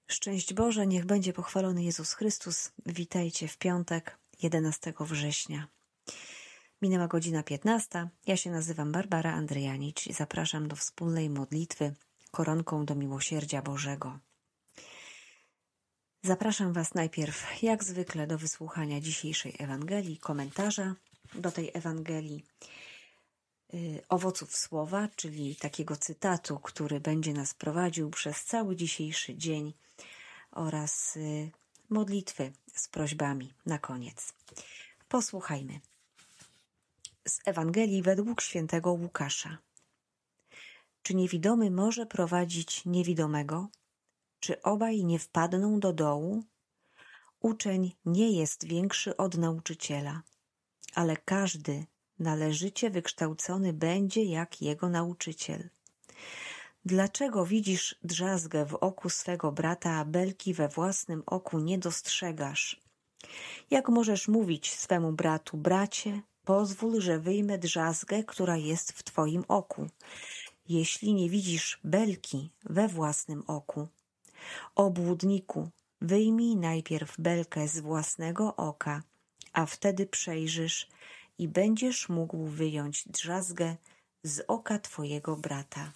Szczęść Boże, niech będzie pochwalony Jezus Chrystus. Witajcie w piątek, 11 września. Minęła godzina 15. Ja się nazywam Barbara Andryjanicz i zapraszam do wspólnej modlitwy koronką do miłosierdzia Bożego. Zapraszam Was najpierw, jak zwykle, do wysłuchania dzisiejszej Ewangelii, komentarza do tej Ewangelii, owoców słowa, czyli takiego cytatu, który będzie nas prowadził przez cały dzisiejszy dzień, oraz modlitwy z prośbami na koniec. Posłuchajmy. Z Ewangelii według świętego Łukasza. Czy niewidomy może prowadzić niewidomego? Czy obaj nie wpadną do dołu? Uczeń nie jest większy od nauczyciela, ale każdy należycie wykształcony będzie jak jego nauczyciel. Dlaczego widzisz drzazgę w oku swego brata, a belki we własnym oku nie dostrzegasz? Jak możesz mówić swemu bratu: bracie, pozwól, że wyjmę drzazgę, która jest w twoim oku, jeśli nie widzisz belki we własnym oku? Obłudniku, wyjmij najpierw belkę z własnego oka, a wtedy przejrzysz i będziesz mógł wyjąć drzazgę z oka twojego brata.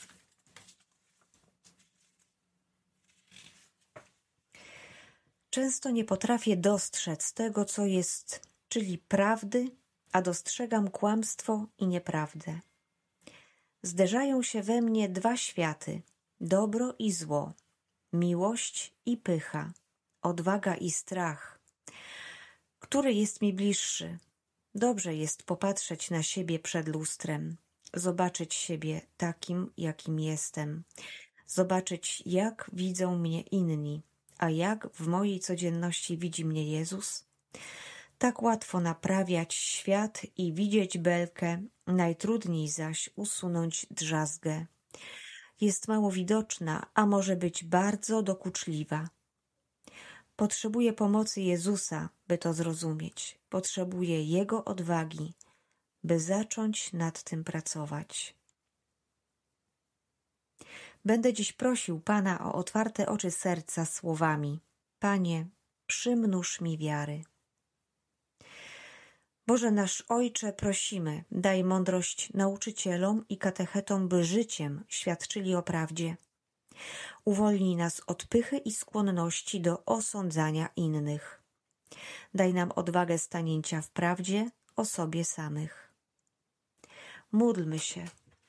Często nie potrafię dostrzec tego, co jest, czyli prawdy, a dostrzegam kłamstwo i nieprawdę. Zderzają się we mnie dwa światy, dobro i zło, miłość i pycha, odwaga i strach. Który jest mi bliższy? Dobrze jest popatrzeć na siebie przed lustrem, zobaczyć siebie takim, jakim jestem, zobaczyć, jak widzą mnie inni, a jak w mojej codzienności widzi mnie Jezus. Tak łatwo naprawiać świat i widzieć belkę, najtrudniej zaś usunąć drzazgę. Jest mało widoczna, a może być bardzo dokuczliwa. Potrzebuję pomocy Jezusa, by to zrozumieć. Potrzebuję Jego odwagi, by zacząć nad tym pracować. Będę dziś prosił Pana o otwarte oczy serca słowami: Panie, przymnóż mi wiary. Boże nasz Ojcze, prosimy, daj mądrość nauczycielom i katechetom, by życiem świadczyli o prawdzie. Uwolnij nas od pychy i skłonności do osądzania innych. Daj nam odwagę stanięcia w prawdzie o sobie samych. Módlmy się.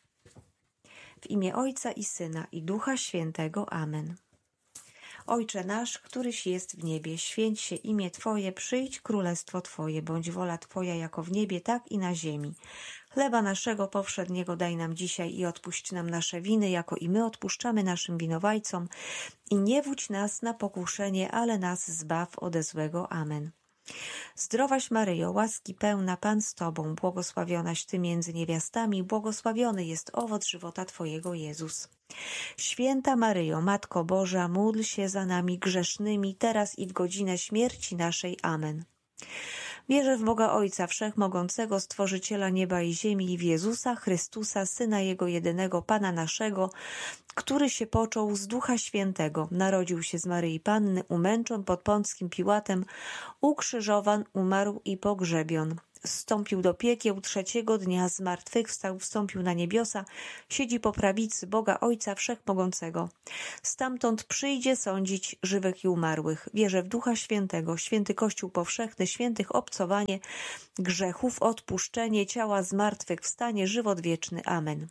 W imię Ojca i Syna i Ducha Świętego. Amen. Ojcze nasz, któryś jest w niebie, święć się imię Twoje, przyjdź królestwo Twoje, bądź wola Twoja jako w niebie, tak i na ziemi. Chleba naszego powszedniego daj nam dzisiaj i odpuść nam nasze winy, jako i my odpuszczamy naszym winowajcom. I nie wódź nas na pokuszenie, ale nas zbaw ode złego. Amen. Zdrowaś Maryjo, łaski pełna, Pan z Tobą, błogosławionaś Ty między niewiastami, błogosławiony jest owoc żywota Twojego, Jezus. Święta Maryjo, Matko Boża, módl się za nami grzesznymi, teraz i w godzinę śmierci naszej. Amen. Wierzę w Boga Ojca Wszechmogącego, Stworzyciela nieba i ziemi, i w Jezusa Chrystusa, Syna Jego jedynego, Pana naszego, który się począł z Ducha Świętego, narodził się z Maryi Panny, umęczon pod Pąckim Piłatem, ukrzyżowan, umarł i pogrzebion. Zstąpił do piekieł, trzeciego dnia zmartwychwstał, wstąpił na niebiosa, siedzi po prawicy Boga Ojca Wszechmogącego. Stamtąd przyjdzie sądzić żywych i umarłych. Wierzę w Ducha Świętego, święty Kościół powszechny, świętych obcowanie grzechów, odpuszczenie ciała, zmartwychwstanie, żywot wieczny. Amen.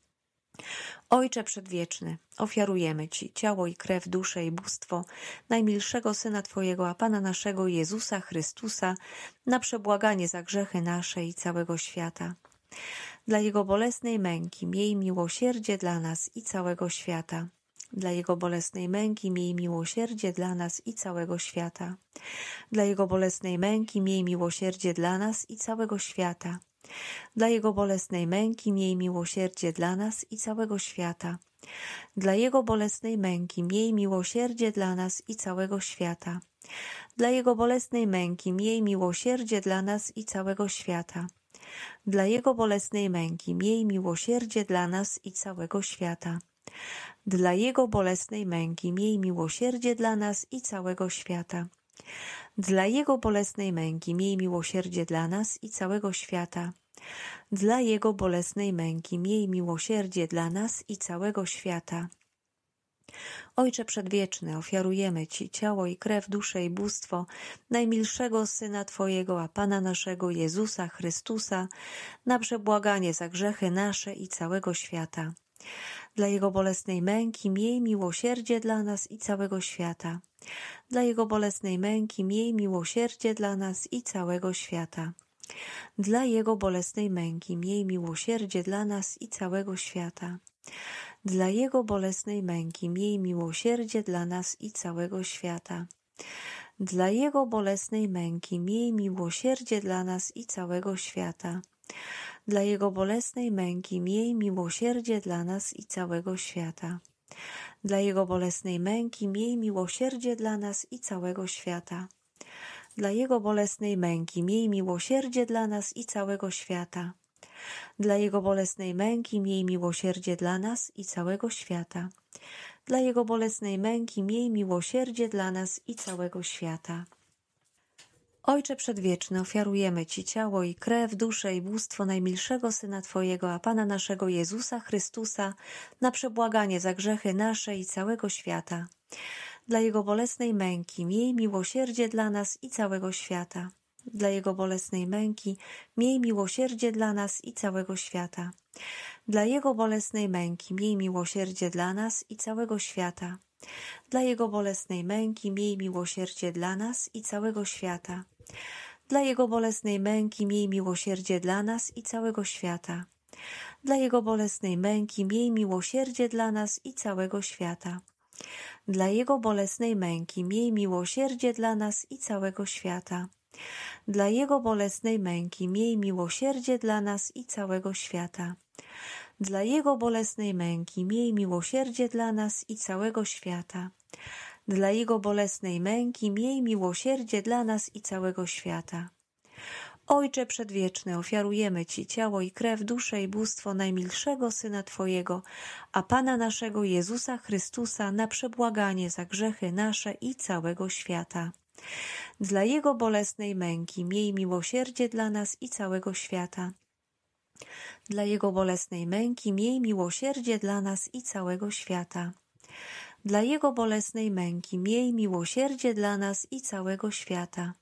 Ojcze Przedwieczny, ofiarujemy Ci ciało i krew, duszę i bóstwo najmilszego Syna Twojego, a Pana naszego Jezusa Chrystusa, na przebłaganie za grzechy nasze i całego świata. Dla Jego bolesnej męki miej miłosierdzie dla nas i całego świata. Dla Jego bolesnej męki miej miłosierdzie dla nas i całego świata. Dla Jego bolesnej męki miej miłosierdzie dla nas i całego świata. Dla Jego bolesnej męki miej miłosierdzie dla nas i całego świata. Dla Jego bolesnej męki miej miłosierdzie dla nas i całego świata. Dla Jego bolesnej męki miej miłosierdzie dla nas i całego świata. Dla Jego bolesnej męki miej miłosierdzie dla nas i całego świata. Dla Jego bolesnej męki miej miłosierdzie dla nas i całego świata. Dla Jego bolesnej męki miej miłosierdzie dla nas i całego świata. Dla Jego bolesnej męki miej miłosierdzie dla nas i całego świata. Ojcze Przedwieczny, ofiarujemy Ci ciało i krew, duszę i bóstwo najmilszego Syna Twojego, a Pana naszego Jezusa Chrystusa, na przebłaganie za grzechy nasze i całego świata. Dla Jego bolesnej męki miej miłosierdzie dla nas i całego świata. Dla Jego bolesnej męki miej miłosierdzie dla nas i całego świata. Dla Jego bolesnej męki miej miłosierdzie dla nas i całego świata. Dla Jego bolesnej męki miej miłosierdzie dla nas i całego świata. Dla Jego bolesnej męki miej miłosierdzie dla nas i całego świata. Dla Jego bolesnej męki miej miłosierdzie dla nas i całego świata. Dla Jego bolesnej męki miej miłosierdzie dla nas i całego świata. Dla Jego bolesnej męki miej miłosierdzie dla nas i całego świata. Dla Jego bolesnej męki miej miłosierdzie dla nas i całego świata. Dla Jego bolesnej męki miej miłosierdzie dla nas i całego świata. Ojcze Przedwieczny, ofiarujemy Ci ciało i krew, duszę i bóstwo najmilszego Syna Twojego, a Pana naszego Jezusa Chrystusa, na przebłaganie za grzechy nasze i całego świata. Dla Jego bolesnej męki miej miłosierdzie dla nas i całego świata. Dla Jego bolesnej męki miej miłosierdzie dla nas i całego świata. Dla Jego bolesnej męki miej miłosierdzie dla nas i całego świata. Dla Jego bolesnej męki miej miłosierdzie dla nas i całego świata. Dla Jego bolesnej męki miej miłosierdzie dla nas i całego świata. Dla Jego bolesnej męki miej miłosierdzie dla nas i całego świata. Dla Jego bolesnej męki miej miłosierdzie dla nas i całego świata. Dla Jego bolesnej męki miej miłosierdzie dla nas i całego świata. Dla Jego bolesnej męki miej miłosierdzie dla nas i całego świata. Dla Jego bolesnej męki miej miłosierdzie dla nas i całego świata. Ojcze Przedwieczny, ofiarujemy Ci ciało i krew, duszę i bóstwo najmilszego Syna Twojego, a Pana naszego Jezusa Chrystusa, na przebłaganie za grzechy nasze i całego świata. Dla Jego bolesnej męki miej miłosierdzie dla nas i całego świata. Dla Jego bolesnej męki miej miłosierdzie dla nas i całego świata. Dla Jego bolesnej męki miej miłosierdzie dla nas i całego świata.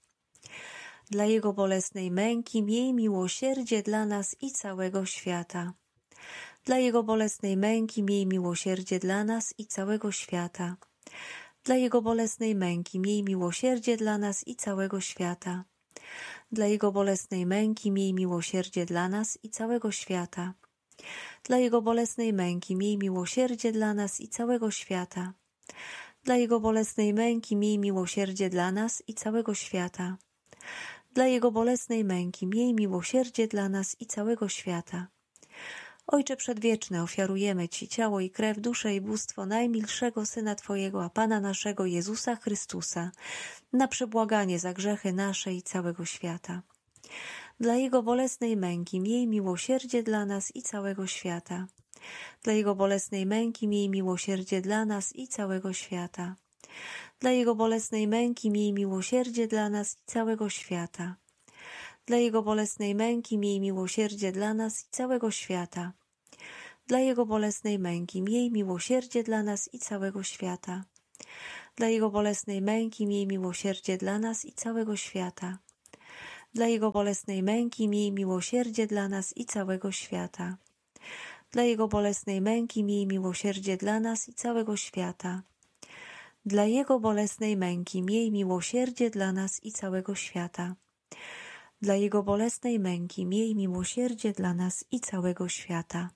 Dla Jego bolesnej męki miej miłosierdzie dla nas i całego świata. Dla Jego bolesnej męki miej miłosierdzie dla nas i całego świata. Dla Jego bolesnej męki miej miłosierdzie dla nas i całego świata. Dla Jego bolesnej męki miej miłosierdzie dla nas i całego świata. Dla Jego bolesnej męki miej miłosierdzie dla nas i całego świata. Dla Jego bolesnej męki miej miłosierdzie dla nas i całego świata. Dla Jego bolesnej męki miej miłosierdzie dla nas i całego świata. Ojcze Przedwieczny, ofiarujemy Ci ciało i krew, duszę i bóstwo najmilszego Syna Twojego, a Pana naszego Jezusa Chrystusa, na przebłaganie za grzechy nasze i całego świata. Dla Jego bolesnej męki miej miłosierdzie dla nas i całego świata. Dla Jego bolesnej męki miej miłosierdzie dla nas i całego świata. Dla Jego bolesnej męki miej miłosierdzie dla nas i całego świata. Dla Jego bolesnej męki miej miłosierdzie dla nas i całego świata. Dla Jego bolesnej męki miej miłosierdzie dla nas i całego świata. Dla Jego bolesnej męki miej miłosierdzie dla nas i całego świata. Dla Jego bolesnej męki miej miłosierdzie dla nas i całego świata. Dla Jego bolesnej męki miej miłosierdzie dla nas i całego świata. Dla Jego bolesnej męki miej miłosierdzie dla nas i całego świata. Dla Jego bolesnej męki miej miłosierdzie dla nas i całego świata.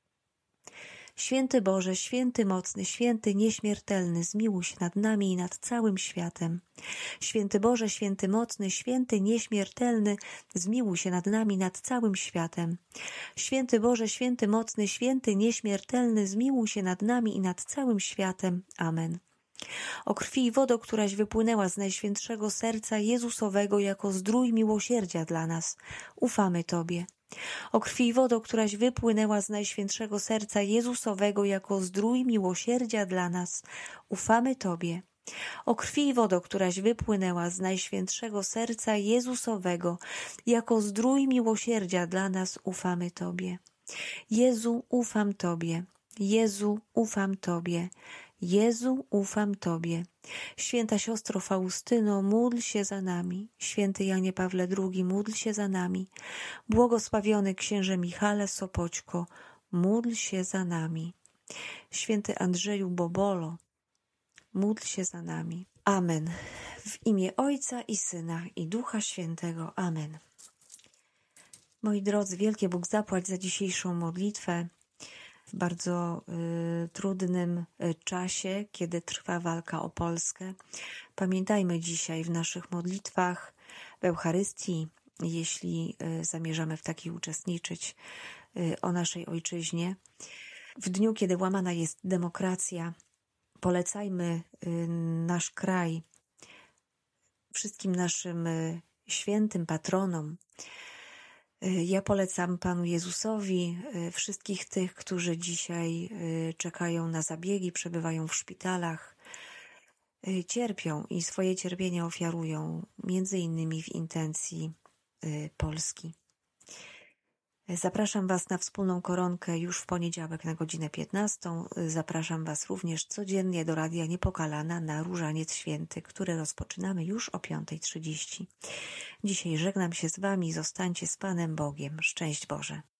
Święty Boże, święty mocny, święty nieśmiertelny, zmiłuj się nad nami i nad całym światem. Święty Boże, święty mocny, święty nieśmiertelny, zmiłuj się nad nami i nad całym światem. Święty Boże, święty mocny, święty nieśmiertelny, zmiłuj się nad nami i nad całym światem. Amen. O krwi i wodo, któraś wypłynęła z Najświętszego Serca Jezusowego jako zdrój miłosierdzia dla nas, ufamy Tobie. O krwi i wodo, któraś wypłynęła z Najświętszego Serca Jezusowego jako zdrój miłosierdzia dla nas, ufamy Tobie. O krwi i wodo, któraś wypłynęła z Najświętszego Serca Jezusowego jako zdrój miłosierdzia dla nas, ufamy Tobie. Jezu, ufam Tobie. Jezu, ufam Tobie. Jezu, ufam Tobie. Święta siostro Faustyno, módl się za nami. Święty Janie Pawle II, módl się za nami. Błogosławiony księże Michale Sopoćko, módl się za nami. Święty Andrzeju Bobolo, módl się za nami. Amen. W imię Ojca i Syna i Ducha Świętego. Amen. Moi drodzy, wielkie Bóg zapłać za dzisiejszą modlitwę. W bardzo trudnym czasie, kiedy trwa walka o Polskę. Pamiętajmy dzisiaj w naszych modlitwach, w Eucharystii, jeśli zamierzamy w takiej uczestniczyć, o naszej ojczyźnie. W dniu, kiedy łamana jest demokracja, polecajmy nasz kraj wszystkim naszym świętym patronom. Ja polecam Panu Jezusowi, wszystkich tych, którzy dzisiaj czekają na zabiegi, przebywają w szpitalach, cierpią i swoje cierpienie ofiarują, między innymi w intencji Polski. Zapraszam Was na wspólną koronkę już w poniedziałek na godzinę 15. Zapraszam Was również codziennie do Radia Niepokalana na Różaniec Święty, który rozpoczynamy już o 5:30. Dzisiaj żegnam się z Wami. Zostańcie z Panem Bogiem. Szczęść Boże.